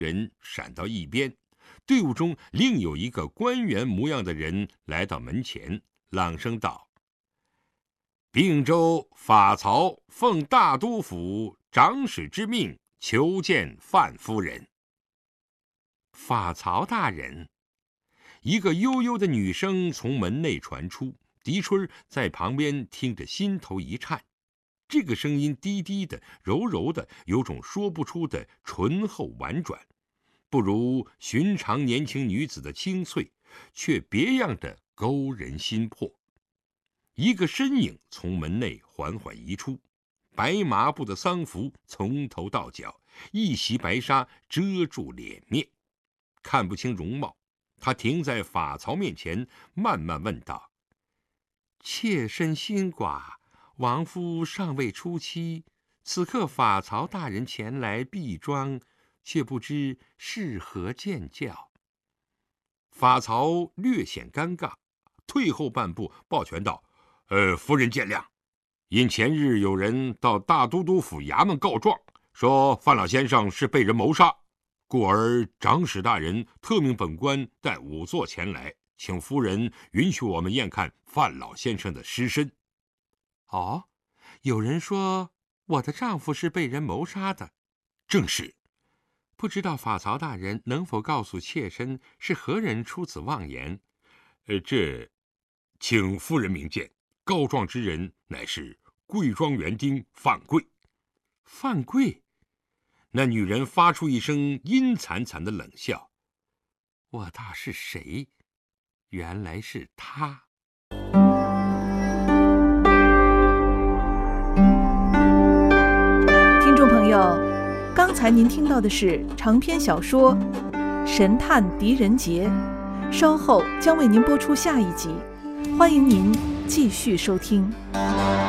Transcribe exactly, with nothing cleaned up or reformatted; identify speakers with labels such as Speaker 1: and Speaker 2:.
Speaker 1: 人闪到一边，队伍中另有一个官员模样的人来到门前，朗声道：并州法曹奉大都府长史之命，求见范夫人。法曹大人。一个悠悠的女声从门内传出，狄春在旁边听着心头一颤。这个声音低低的、柔柔的，有种说不出的醇厚婉转，不如寻常年轻女子的清脆，却别样的勾人心魄。一个身影从门内缓缓移出，白麻布的丧服从头到脚，一袭白纱遮住脸面，看不清容貌。他停在法曹面前，慢慢问道：妾身新寡，亡夫尚未出妻，此刻法曹大人前来避庄，却不知是何见教。法曹略显尴尬，退后半步，抱拳道：呃，夫人见谅，因前日有人到大都督府衙门告状，说范老先生是被人谋杀，故而长史大人特命本官带仵作前来，请夫人允许我们验看范老先生的尸身。哦，有人说我的丈夫是被人谋杀的。正是。不知道法曹大人能否告诉妾身是何人出此妄言？呃，这，请夫人明鉴，告状之人乃是贵庄园丁范贵。范贵？那女人发出一声阴惨惨的冷笑。我道是谁？原来是他。
Speaker 2: 听众朋友，刚才您听到的是长篇小说《神探狄仁杰》，稍后将为您播出下一集，欢迎您继续收听。